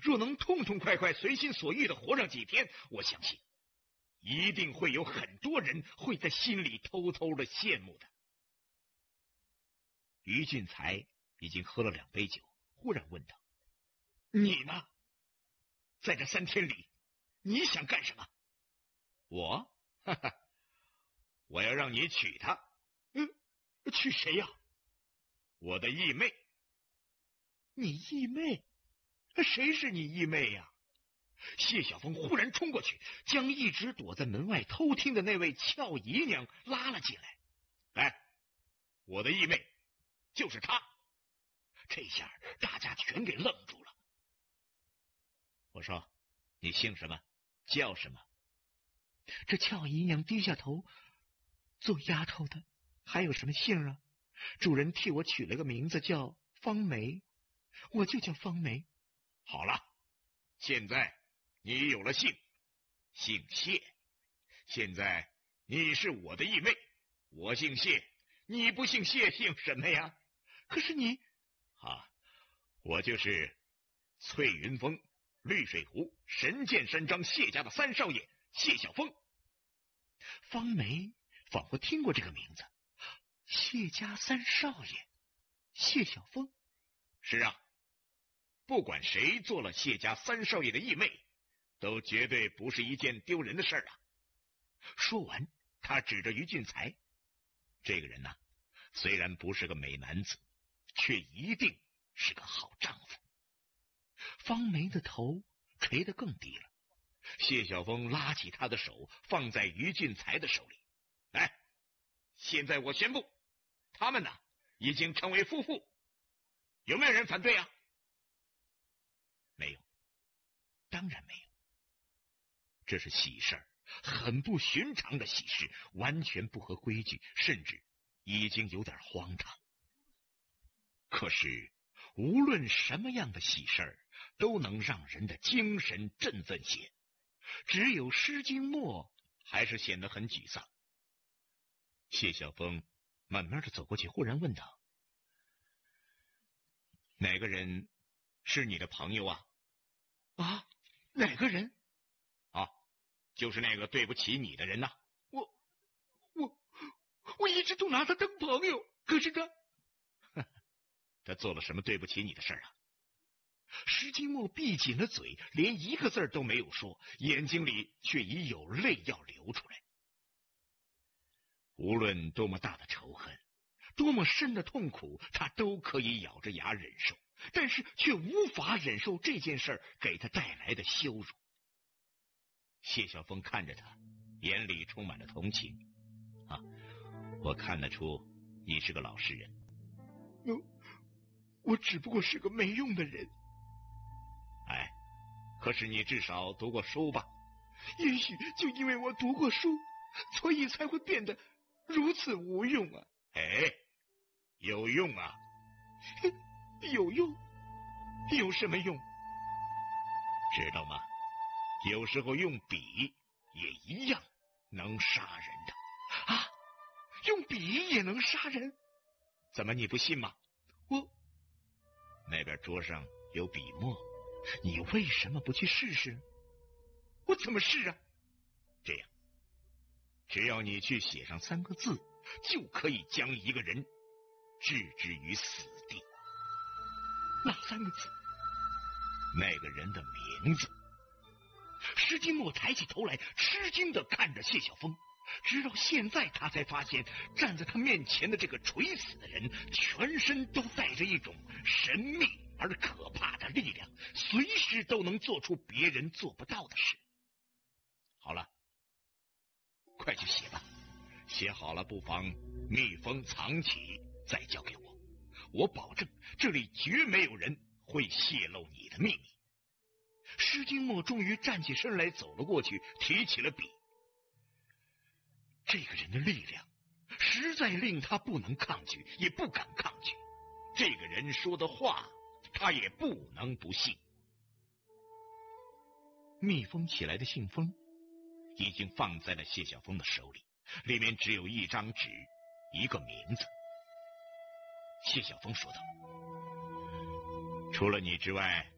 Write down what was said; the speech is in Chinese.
若能痛痛快快随心所欲的活上几天，我相信一定会有很多人会在心里偷偷的羡慕的。于俊才已经喝了2杯酒，忽然问道：“你呢？在这3天里，你想干什么？”我，哈哈，我要让你娶她。娶谁呀？我的义妹。你义妹？谁是你义妹呀？谢晓峰忽然冲过去，将一直躲在门外偷听的那位俏姨娘拉了进来。来，我的义妹就是她。这下大家全给愣住了。我说：“你姓什么？叫什么？”这俏姨娘低下头，做丫头的还有什么姓啊？主人替我取了个名字叫方梅，我就叫方梅。好了，现在你有了姓，姓谢。现在你是我的义妹，我姓谢，你不姓谢，姓什么呀？可是你我就是翠云峰、绿水湖、神剑山庄谢家的3少爷谢晓峰。方梅仿佛听过这个名字，谢家3少爷谢晓峰。是啊，不管谁做了谢家3少爷的义妹，都绝对不是一件丢人的事啊。说完，他指着于俊才，这个人虽然不是个美男子，却一定是个好丈夫。方梅的头垂得更低了，谢晓峰拉起他的手，放在于俊才的手里。来，现在我宣布，他们已经成为夫妇，有没有人反对啊？没有，当然没有。这是喜事儿，很不寻常的喜事，完全不合规矩，甚至已经有点荒唐。可是无论什么样的喜事儿，都能让人的精神振奋些，只有施金墨还是显得很沮丧。谢晓峰慢慢的走过去，忽然问道：“哪个人是你的朋友啊？”哪个人？就是那个对不起你的人呐。我一直都拿他当朋友，可是他做了什么对不起你的事啊？施金墨闭紧了嘴，连一个字都没有说，眼睛里却已有泪要流出来。无论多么大的仇恨，多么深的痛苦，他都可以咬着牙忍受，但是却无法忍受这件事给他带来的羞辱。谢晓峰看着他，眼里充满了同情。我看得出你是个老实人。我只不过是个没用的人。可是你至少读过书吧？也许就因为我读过书，所以才会变得如此无用啊。有用啊。有用？有什么用？知道吗？有时候用笔也一样能杀人的。用笔也能杀人？怎么你不信吗？那边桌上有笔墨，你为什么不去试试？我怎么试啊？这样，只要你去写上3个字，就可以将一个人置之于死地。哪3个字？那个人的名字。施金墨抬起头来，吃惊地看着谢晓峰，直到现在他才发现，站在他面前的这个垂死的人，全身都带着一种神秘而可怕的力量，随时都能做出别人做不到的事。好了，快去写吧，写好了不妨密封藏起，再交给我，我保证这里绝没有人会泄露你的秘密。施金墨终于站起身来，走了过去，提起了笔。这个人的力量实在令他不能抗拒，也不敢抗拒。这个人说的话，他也不能不信。密封起来的信封已经放在了谢晓峰的手里，里面只有一张纸，一个名字。谢晓峰说道：“除了你之外，